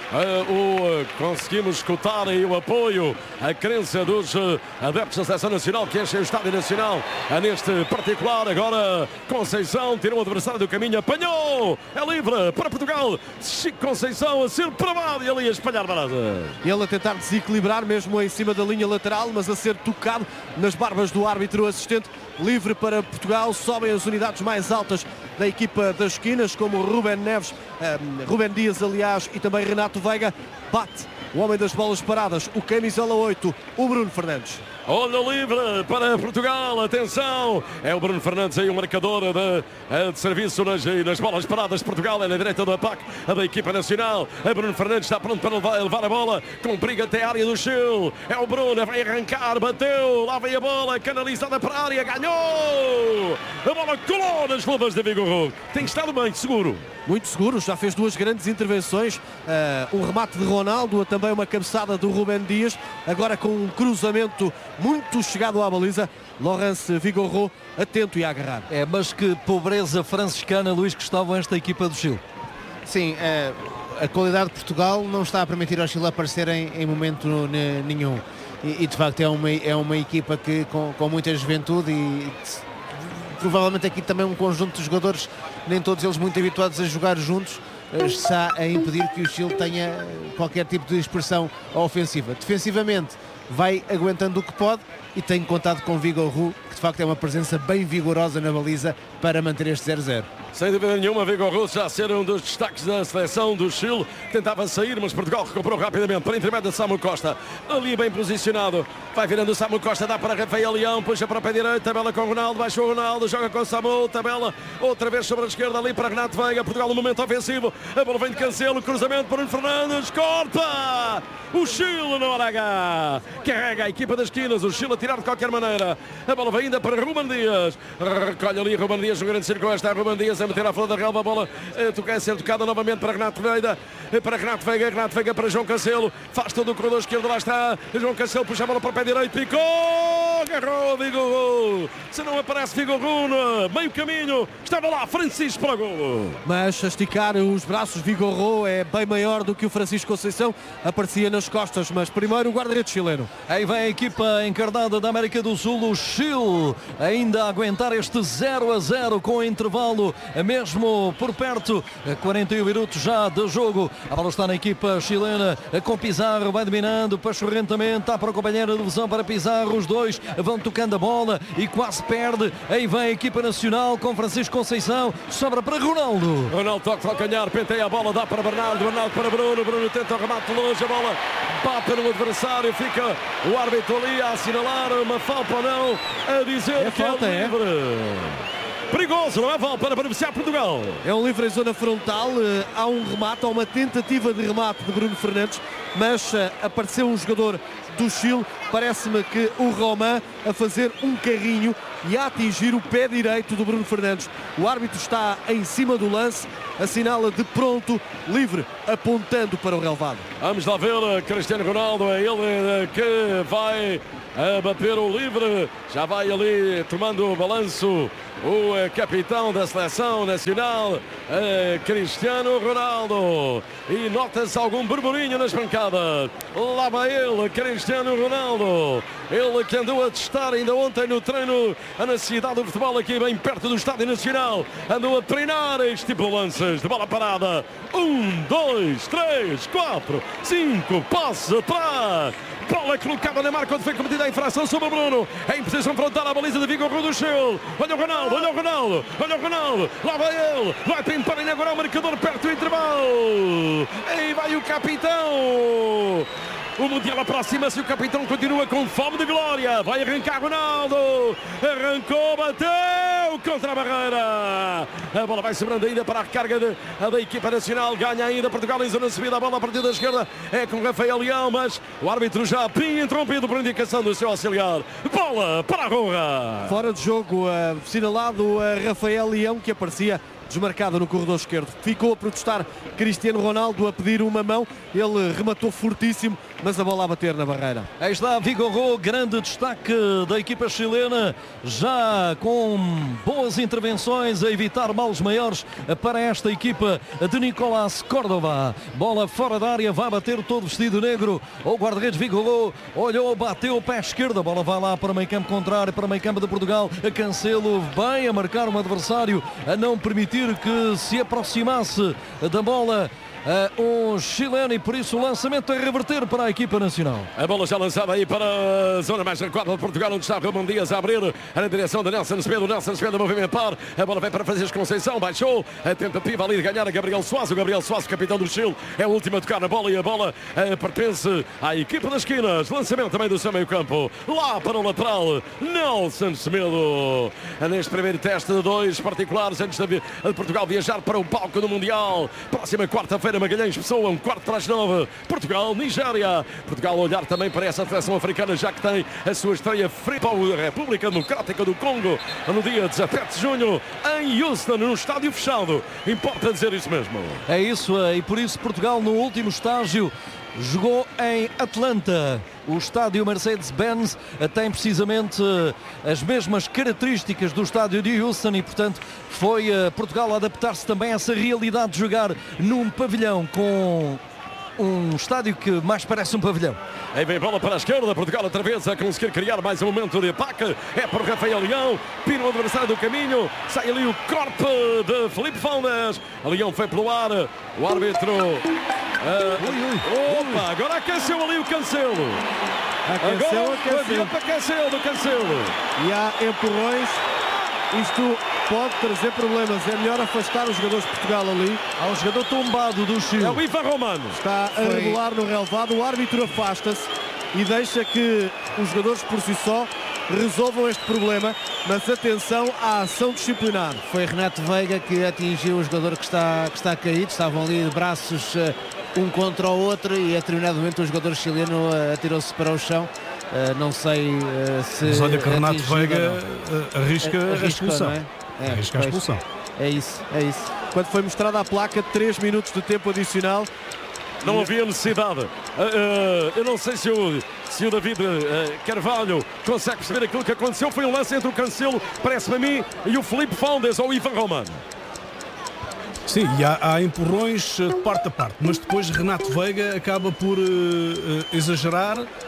uh, uh, conseguimos escutar aí o apoio, a crença dos uh, adeptos da Seleção Nacional que enchem o Estádio Nacional, uh, neste particular. Agora Conceição tirou o adversário do caminho, apanhou, é livre para Portugal. Chico Conceição a ser pravado e ali a espalhar barata. Ele a tentar desequilibrar mesmo em cima da linha lateral, mas a ser tocado nas barbas do árbitro assistente. Livre para Portugal, sobem as unidades mais altas da equipa das esquinas, como Ruben Neves, um, Ruben Dias, aliás, e também Renato Veiga. Bate o homem das bolas paradas, o camisola oito, o Bruno Fernandes. Olha livre para Portugal, atenção, é o Bruno Fernandes aí, o marcador de, de serviço nas, nas bolas paradas de Portugal, é na direita do ataque da equipa nacional. A Bruno Fernandes está pronto para levar, levar a bola, com perigo até a área do Chile. É o Bruno, vai arrancar, bateu, lá vem a bola, canalizada para a área, ganhou! A bola colou nas luvas de Vigorru. Tem estado bem, seguro. Muito seguro, já fez duas grandes intervenções, uh, um remate de Ronaldo, também uma cabeçada do Ruben Dias, agora com um cruzamento muito chegado à baliza, Laurence Vigorru atento e a agarrar. É, mas que pobreza franciscana, Luís Gustavo, esta equipa do Chile. Sim, é, a qualidade de Portugal não está a permitir ao Chile aparecer em, em momento nenhum. E, e de facto é uma, é uma equipa que com, com muita juventude e provavelmente aqui também um conjunto de jogadores, nem todos eles muito habituados a jogar juntos, está a impedir que o Chile tenha qualquer tipo de expressão ofensiva. Defensivamente vai aguentando o que pode e tem contado com Vigorru, que de facto é uma presença bem vigorosa na baliza para manter este zero zero. Sem dúvida nenhuma, Vigorru já ser um dos destaques da seleção do Chile. Tentava sair, mas Portugal recuperou rapidamente para intermédio de Samu Costa. Ali bem posicionado. Vai virando o Samu Costa, dá para Rafael Leão, puxa para o pé direito, tabela com o Ronaldo, baixou o Ronaldo, joga com o Samu, tabela outra vez sobre a esquerda ali para Renato Veiga. Portugal no momento ofensivo. A bola vem de Cancelo, cruzamento para o Fernandes, corta! O Chile na hora H. Carrega a equipa das esquinas, o Chile a tirar de qualquer maneira. A bola vem ainda para Ruben Dias. Recolhe ali Ruben Dias, no grande círculo, está Ruben Dias a meter à flor da relva, a bola a, tocar, a ser tocada novamente para Renato Veiga. para Renato Veiga, Renato Veiga para João Cancelo, faz todo o corredor esquerdo, lá está João Cancelo, puxa a bola para o pé direito, picou, agarrou Vigorro, se não aparece Vigorro no meio caminho, estava lá Francisco para o golo. Mas a esticar os braços, Vigorro é bem maior do que o Francisco Conceição, aparecia nas costas, mas primeiro o guarda-redes chileno. Aí vem a equipa encarnada da América do Sul, o Chile, ainda a aguentar este zero a zero com intervalo mesmo por perto, quarenta e um minutos já de jogo. A bola está na equipa chilena com Pizarro, vai dominando passorrentamente, está para o companheiro de divisão para Pizarro, os dois vão tocando a bola e quase perde. Aí vem a equipa nacional com Francisco Conceição, sobra para Ronaldo. Ronaldo toca ao calhar, penteia a bola, dá para Bernardo, Bernardo para Bruno, Bruno tenta o remate longe, a bola bate no adversário, fica o árbitro ali a assinalar uma falta ou não, a dizer é que falta, é livre. É? Perigoso, não é, Val, para beneficiar Portugal. É um livre em zona frontal, há um remate, há uma tentativa de remate de Bruno Fernandes, mas apareceu um jogador do Chile, parece-me que o Romain a fazer um carrinho e a atingir o pé direito do Bruno Fernandes. O árbitro está em cima do lance, assinala de pronto, livre, apontando para o relvado. Vamos lá ver, Cristiano Ronaldo, é ele que vai a bater o livre, já vai ali tomando o balanço o capitão da seleção nacional, Cristiano Ronaldo, e nota-se algum burburinho nas bancadas. Lá vai ele, Cristiano Ronaldo, ele que andou a testar ainda ontem no treino na cidade do futebol aqui bem perto do Estádio Nacional, andou a treinar este tipo de lances de bola parada, um, dois, três, quatro, cinco, passe atrás, bola colocada na marca onde foi cometida a infração sobre o Bruno, em posição frontal à baliza de Vigorro do Chile. Olha o Ronaldo, olha o Ronaldo, olha o Ronaldo, lá vai ele, vai tentar inaugurar o marcador perto do intervalo, aí vai o capitão. O Mundial aproxima-se, o capitão continua com fome de glória, vai arrancar Ronaldo, arrancou, bateu contra a barreira, a bola vai sobrando ainda para a recarga de, a da equipa nacional, ganha ainda Portugal em zona de subida, a bola a partir da esquerda é com Rafael Leão, mas o árbitro já interrompido por indicação do seu auxiliar, bola para a Ronra. Fora de jogo, uh, sinalado a Rafael Leão, que aparecia desmarcado no corredor esquerdo. Ficou a protestar Cristiano Ronaldo, a pedir uma mão, ele rematou fortíssimo, mas a bola a bater na barreira. Aí está Vigorro, grande destaque da equipa chilena, já com boas intervenções a evitar males maiores para esta equipa de Nicolás Córdoba. Bola fora da área, vai bater todo vestido negro, o guarda-redes Vigorro olhou, bateu o pé esquerdo, a bola vai lá para o meio campo contrário, para o meio campo de Portugal, Cancelo bem a marcar um adversário, a não permitir que se aproximasse da bola Uh, um chileno, e por isso o lançamento é reverter para a equipa nacional. A bola já lançada aí para a zona mais recuada de Portugal, onde está Ramon Dias a abrir na direção de Nelson Semedo. Nelson Semedo a movimentar, a bola vai para Francisco Conceição, baixou a tentativa ali de ganhar a Gabriel Soares. O Gabriel Soares, capitão do Chile, é o último a tocar na bola, e a bola uh, pertence à equipa das esquinas. Lançamento também do seu meio campo, lá para o lateral Nelson Semedo. Neste primeiro teste de dois particulares antes de Portugal viajar para o palco do Mundial. Próxima quarta-feira, Magalhães Pessoa, um quarto para as nove, Portugal, Nigéria. Portugal a olhar também para essa seleção africana, já que tem a sua estreia frente à República Democrática do Congo no dia dezassete de junho em Houston, num estádio fechado. Importa dizer isso mesmo. É isso, e por isso Portugal no último estágio jogou em Atlanta. O estádio Mercedes-Benz tem precisamente as mesmas características do estádio de Houston e, portanto, foi Portugal a adaptar-se também a essa realidade de jogar num pavilhão com um estádio que mais parece um pavilhão. Aí vem bola para a esquerda, Portugal outra vez a conseguir criar mais um momento de ataque, é por Rafael Leão, pina o adversário do caminho, sai ali o corte de Felipe Valdes, a Leão foi pelo ar, o árbitro uh, ui, ui, opa, agora aqueceu ali o Cancelo, Aqueceu, agora aqueceu. adianta aqueceu do Cancelo, E há empurrões, isto pode trazer problemas, é melhor afastar os jogadores de Portugal ali. Há um jogador tombado do Chile. é o Ivan Romano. Está a Foi... regular no relvado, o árbitro afasta-se e deixa que os jogadores por si só resolvam este problema, mas atenção à ação disciplinar. Foi Renato Veiga que atingiu o jogador que está, que está caído, estavam ali de braços uh, um contra o outro e a determinado momento o jogador chileno uh, atirou-se para o chão. Uh, não sei uh, se Mas olha que Renato atingiu, Veiga não. arrisca a expulsão. Não é? É, arriscar a expulsão. É isso, é isso. Quando foi mostrada a placa, três minutos de tempo adicional. Não havia necessidade. Uh, uh, eu não sei se o, se o David uh, Carvalho consegue perceber aquilo que aconteceu. Foi um lance entre o Cancelo, parece-me a mim, e o Filipe Foundes ou o Ivan Romano. Sim, e há, há empurrões de parte a parte, mas depois Renato Veiga acaba por uh, uh, exagerar uh,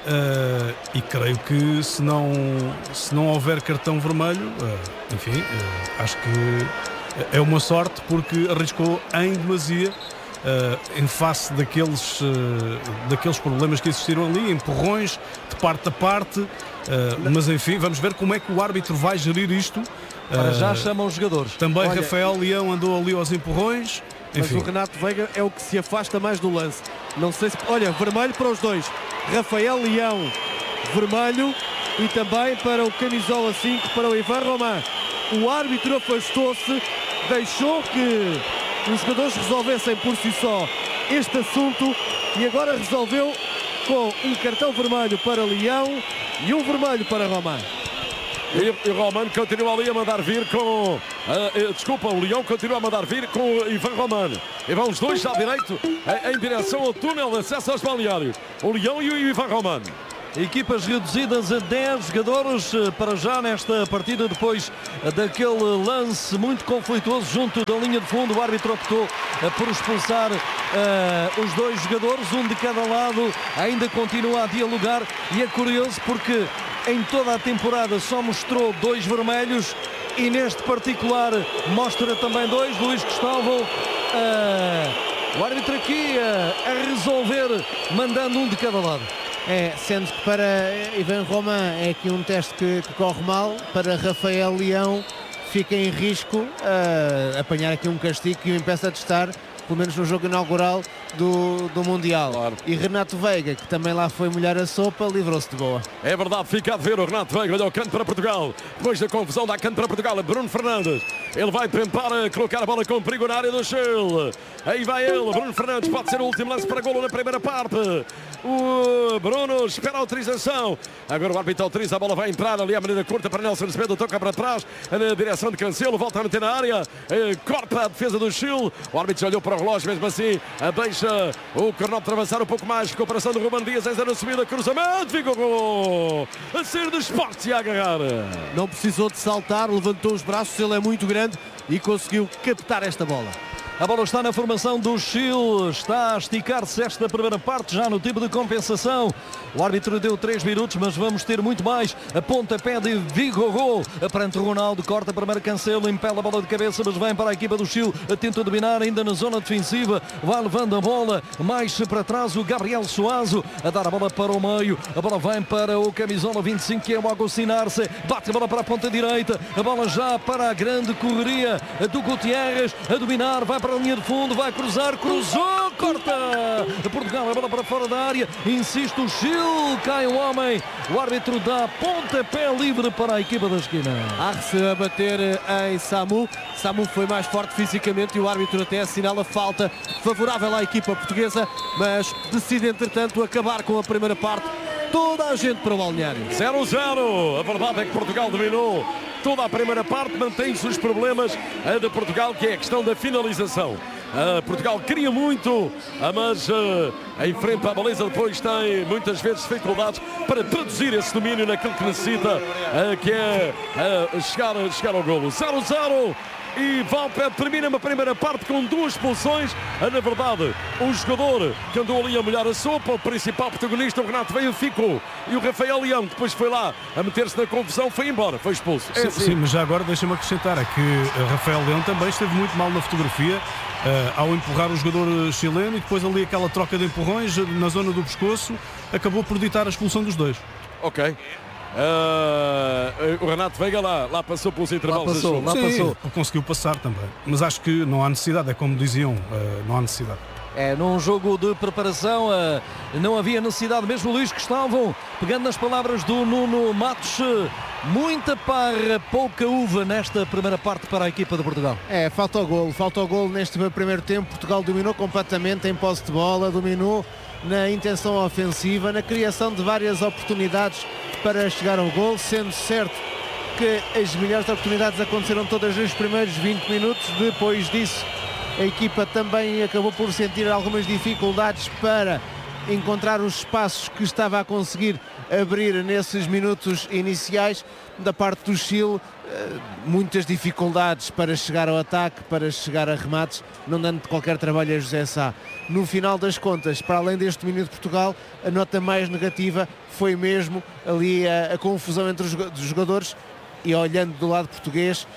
e creio que se não, se não houver cartão vermelho, uh, enfim, uh, acho que é uma sorte porque arriscou em demasia uh, em face daqueles, uh, daqueles problemas que existiram ali, empurrões de parte a parte, uh, mas enfim, vamos ver como é que o árbitro vai gerir isto. Para já Uh, chamam os jogadores. Também Olha, Rafael Leão andou ali aos empurrões. Mas Enfim. o Renato Veiga é o que se afasta mais do lance. Não sei se... Olha, vermelho para os dois. Rafael Leão, vermelho. E também para o camisola cinco, para o Ivan Roman. O árbitro afastou-se, deixou que os jogadores resolvessem por si só este assunto e agora resolveu com um cartão vermelho para Leão e um vermelho para Roman. E, e o Romano continua ali a mandar vir com... Uh, uh, desculpa, o Leão continua a mandar vir com o Ivan Romano. E vão os dois à direito uh, em direção ao túnel de acesso aos balneários. O Leão e o Ivan Romano. Equipas reduzidas a dez jogadores para já nesta partida, depois daquele lance muito conflituoso junto da linha de fundo. O árbitro optou por expulsar uh, os dois jogadores, um de cada lado. Ainda continua a dialogar e é curioso porque em toda a temporada só mostrou dois vermelhos e neste particular mostra também dois. Luís Cristóvão, uh, o árbitro aqui uh, a resolver, mandando um de cada lado. É, sendo que para Ivan Roman é aqui um teste que, que corre mal, para Rafael Leão fica em risco uh, apanhar aqui um castigo que o impeça de estar, pelo menos no jogo inaugural do, do Mundial. Claro. E Renato Veiga, que também lá foi molhar a sopa, livrou-se de boa. É verdade, fica a ver o Renato Veiga, olha o canto para Portugal. Depois da confusão dá canto para Portugal, Bruno Fernandes. Ele vai tentar colocar a bola com perigo na área do Chile. Aí vai ele, Bruno Fernandes, pode ser o último lance para golo na primeira parte. O Bruno espera a autorização. Agora o árbitro autoriza, a bola vai entrar ali à maneira curta para Nelson Semedo, toca para trás, na direção de Cancelo, volta a meter na área, corta a defesa do Chile. O árbitro olhou para o relógio, mesmo assim, deixa o Cornote avançar um pouco mais, recuperação do Ruben Dias, ainda na subida, cruzamento, ficou a sair do esporte e a agarrar. Não precisou de saltar, levantou os braços, ele é muito grande e conseguiu captar esta bola. A bola está na formação do Chile, está a esticar-se esta primeira parte, já no tempo de compensação. O árbitro deu três minutos, mas vamos ter muito mais. A pontapé de Vigogol, perante Ronaldo, corta primeiro Cancelo, impele a bola de cabeça, mas vem para a equipa do Chile, tenta dominar ainda na zona defensiva, vai levando a bola mais para trás o Gabriel Suazo, a dar a bola para o meio, a bola vem para o camisola vinte e cinco, que é o Agostinho Arce, bate a bola para a ponta direita, a bola já para a grande correria do Gutierrez, a dominar, vai para a linha de fundo, vai cruzar, cruzou, corta Portugal, a bola para fora da área, insiste o Chile, cai o homem, o árbitro dá pontapé livre para a equipa da esquina. Arce a bater em Samu, Samu foi mais forte fisicamente e o árbitro até assinala falta favorável à equipa portuguesa, mas decide entretanto acabar com a primeira parte. Toda a gente para o balneário. zero a zero. A verdade é que Portugal dominou toda a primeira parte, mantém-se os problemas de Portugal, que é a questão da finalização. Uh, Portugal queria muito, uh, mas uh, em frente à baliza depois tem muitas vezes dificuldades para traduzir esse domínio naquilo que necessita, uh, que é uh, chegar, chegar ao golo. zero a zero. E Valpé termina uma primeira parte com duas expulsões. Na verdade, o jogador que andou ali a molhar a sopa, o principal protagonista, o Renato Veiga, ficou. E o Rafael Leão, que depois foi lá a meter-se na confusão, foi embora, foi expulso. É sim, assim. sim, mas já agora deixa-me acrescentar é que Rafael Leão também esteve muito mal na fotografia uh, ao empurrar o jogador chileno e depois ali aquela troca de empurrões na zona do pescoço acabou por ditar a expulsão dos dois. Ok. Uh, o Renato Veiga lá, lá passou pelos intervalos. Lá passou, lá Sim, passou. conseguiu passar também. Mas acho que não há necessidade, é como diziam, uh, não há necessidade. É, num jogo de preparação uh, não havia necessidade mesmo. Luís Cristóvão, pegando nas palavras do Nuno Matos, uh, muita parra, pouca uva nesta primeira parte para a equipa de Portugal. É, falta o golo, falta o golo neste primeiro tempo. Portugal dominou completamente em posse de bola, dominou na intenção ofensiva, na criação de várias oportunidades para chegar ao golo, sendo certo que as melhores oportunidades aconteceram todas nos primeiros vinte minutos. Depois disso, a equipa também acabou por sentir algumas dificuldades para encontrar os espaços que estava a conseguir abrir nesses minutos iniciais. Da parte do Chile, muitas dificuldades para chegar ao ataque, para chegar a remates, não dando qualquer trabalho a José Sá. No final das contas, para além deste domínio de Portugal, a nota mais negativa foi mesmo ali a, a confusão entre os jogadores e, olhando do lado português,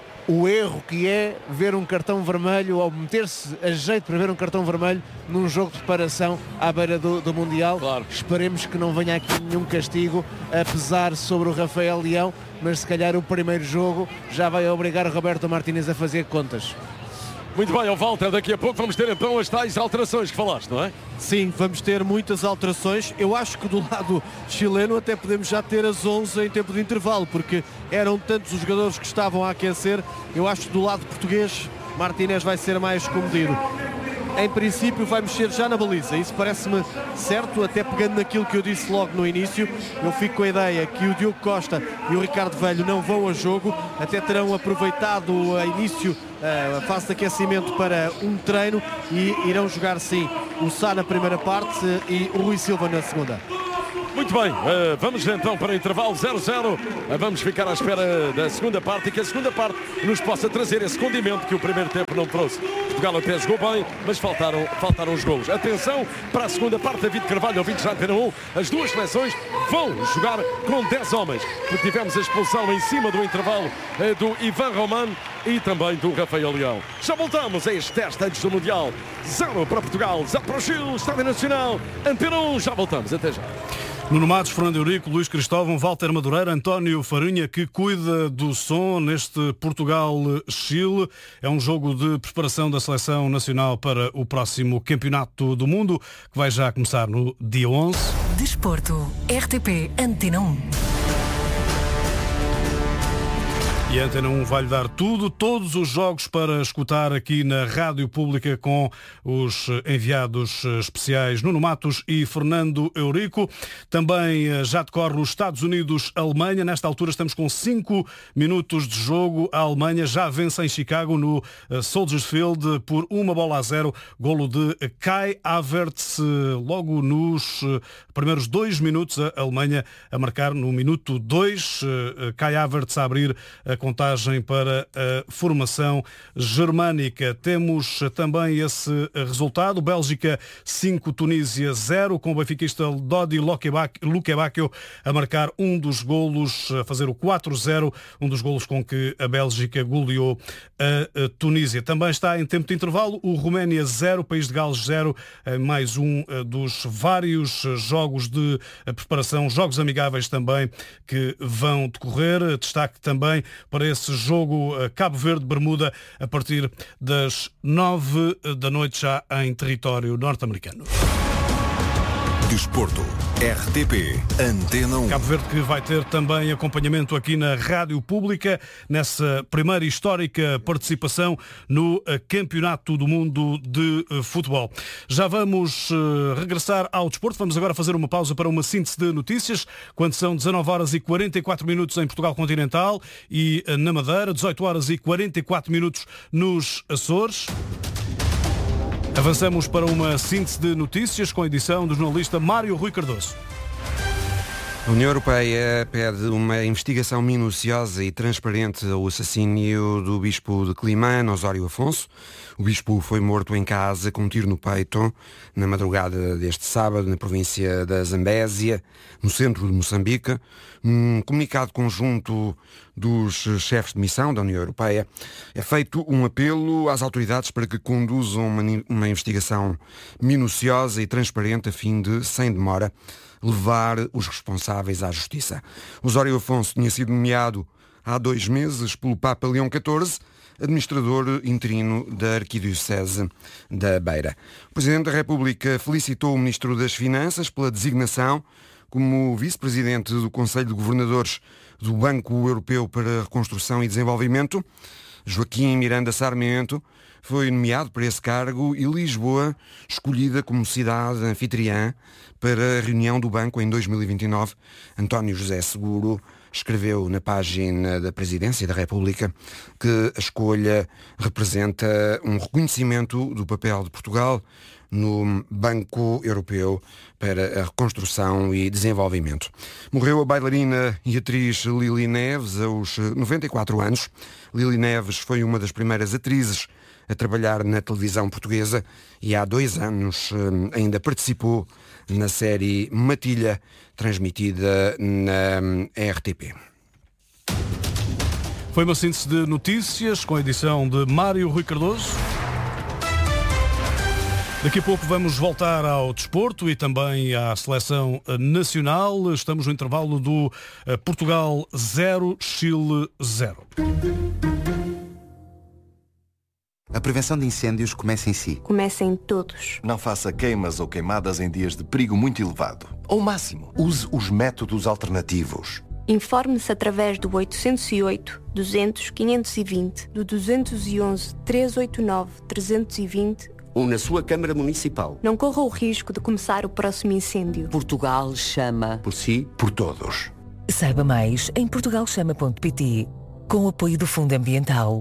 o erro que é ver um cartão vermelho ou meter-se a jeito para ver um cartão vermelho num jogo de preparação à beira do, do Mundial. Claro. Esperemos que não venha aqui nenhum castigo a pesar sobre o Rafael Leão, mas se calhar o primeiro jogo já vai obrigar o Roberto Martínez a fazer contas. Muito bem, ó Walter, daqui a pouco vamos ter então as tais alterações que falaste, não é? Sim, vamos ter muitas alterações. Eu acho que do lado chileno até podemos já ter as onze em tempo de intervalo, porque eram tantos os jogadores que estavam a aquecer. Eu acho que do lado português Martínez vai ser mais comedido. Em princípio vai mexer já na baliza, isso parece-me certo, até pegando naquilo que eu disse logo no início. Eu fico com a ideia que o Diogo Costa e o Ricardo Velho não vão a jogo, até terão aproveitado a início, a fase de aquecimento para um treino, e irão jogar sim o Sá na primeira parte e o Rui Silva na segunda. Muito bem, uh, vamos então para o intervalo zero zero. Uh, vamos ficar à espera da segunda parte e que a segunda parte nos possa trazer esse condimento que o primeiro tempo não trouxe. Portugal até jogou bem, mas faltaram, faltaram os golos. Atenção para a segunda parte. David Carvalho, ouvintes da Antena um. As duas seleções vão jogar com dez homens, porque tivemos a expulsão em cima do intervalo uh, do Ivan Roman e também do Rafael Leão. Já voltamos a este teste antes do Mundial. Zero para Portugal, zero para o Chile, Estádio Nacional, Antena um. Já voltamos, até já. Nuno Matos, Fernando Eurico, Luís Cristóvão, Walter Madureira, António Farinha, que cuida do som neste Portugal-Chile. É um jogo de preparação da seleção nacional para o próximo Campeonato do Mundo, que vai já começar no dia onze. Desporto, R T P Antena um. E a Antena um vai-lhe dar tudo, todos os jogos para escutar aqui na Rádio Pública com os enviados especiais Nuno Matos e Fernando Eurico. Também já decorre os Estados Unidos-Alemanha. Nesta altura estamos com cinco minutos de jogo. A Alemanha já vence em Chicago no Soldier Field por uma bola a zero. Golo de Kai Havertz logo nos primeiros dois minutos. A Alemanha a marcar no minuto dois. Kai Havertz a abrir a contagem para a formação germânica. Temos também esse resultado. Bélgica cinco, Tunísia zero, com o benfiquista Dodi Lukebakio a marcar um dos golos, a fazer o quatro zero, um dos golos com que a Bélgica goleou a Tunísia. Também está em tempo de intervalo o Roménia zero, País de Gales zero, mais um dos vários jogos de preparação, jogos amigáveis também que vão decorrer. Destaque também para esse jogo Cabo Verde-Bermuda a partir das nove da noite já em território norte-americano. Desporto, R T P Antena um. Cabo Verde que vai ter também acompanhamento aqui na Rádio Pública nessa primeira histórica participação no Campeonato do Mundo de Futebol. Já vamos regressar ao desporto. Vamos agora fazer uma pausa para uma síntese de notícias, quando são dezanove horas e quarenta e quatro minutos em Portugal Continental e na Madeira, dezoito horas e quarenta e quatro minutos nos Açores. Avançamos para uma síntese de notícias com a edição do jornalista Mário Rui Cardoso. A União Europeia pede uma investigação minuciosa e transparente ao assassínio do bispo de Climane, Osório Afonso. O bispo foi morto em casa com um tiro no peito na madrugada deste sábado na província da Zambésia, no centro de Moçambique. Num comunicado conjunto dos chefes de missão da União Europeia, é feito um apelo às autoridades para que conduzam uma, uma investigação minuciosa e transparente a fim de, sem demora, levar os responsáveis à justiça. Osório Afonso tinha sido nomeado há dois meses pelo Papa Leão catorze, administrador interino da Arquidiocese da Beira. O Presidente da República felicitou o Ministro das Finanças pela designação como Vice-Presidente do Conselho de Governadores do Banco Europeu para a Reconstrução e Desenvolvimento. Joaquim Miranda Sarmento foi nomeado para esse cargo e Lisboa escolhida como cidade anfitriã para a reunião do banco em dois mil e vinte e nove. António José Seguro escreveu na página da Presidência da República que a escolha representa um reconhecimento do papel de Portugal no Banco Europeu para a Reconstrução e Desenvolvimento. Morreu a bailarina e atriz Lili Neves aos noventa e quatro anos. Lili Neves foi uma das primeiras atrizes a trabalhar na televisão portuguesa e há dois anos ainda participou na série Matilha, transmitida na R T P. Foi uma síntese de notícias com a edição de Mário Rui Cardoso. Daqui a pouco vamos voltar ao desporto e também à seleção nacional. Estamos no intervalo do Portugal zero, Chile zero. A prevenção de incêndios começa em si. Começa em todos. Não faça queimas ou queimadas em dias de perigo muito elevado. Ao máximo, use os métodos alternativos. Informe-se através do oitocentos e oito, duzentos, quinhentos e vinte, do duzentos e onze, trezentos e oitenta e nove, trezentos e vinte ou na sua Câmara Municipal. Não corra o risco de começar o próximo incêndio. Portugal chama. Por si, por todos. Saiba mais em portugal chama ponto pt, com o apoio do Fundo Ambiental.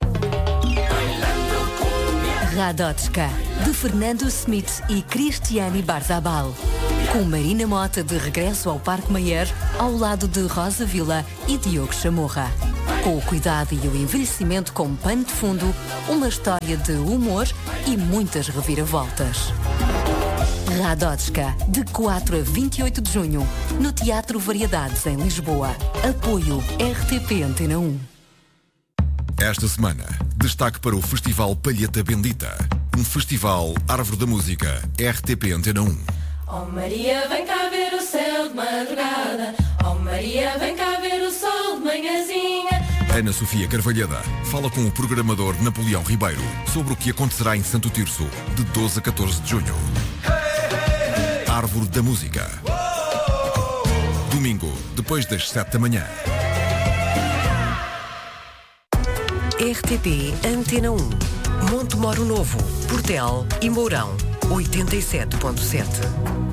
Radotska, de Fernando Smith e Cristiane Barzabal. Com Marina Mota de regresso ao Parque Mayer, ao lado de Rosa Vila e Diogo Chamorra. Com o cuidado e o envelhecimento como pano de fundo, uma história de humor e muitas reviravoltas. Radotska, de quatro a vinte e oito de junho, no Teatro Variedades, em Lisboa. Apoio R T P Antena um. Esta semana, destaque para o Festival Palheta Bendita. Um festival Árvore da Música, R T P Antena um. Oh Maria, vem cá ver o céu de madrugada. Oh Maria, vem cá ver o sol de manhãzinha. Ana Sofia Carvalhada fala com o programador Napoleão Ribeiro sobre o que acontecerá em Santo Tirso, de doze a catorze de junho. Árvore da Música. Domingo, depois das sete da manhã. R T P Antena um. Montemoro Novo, Portel e Mourão, oitenta e sete ponto sete.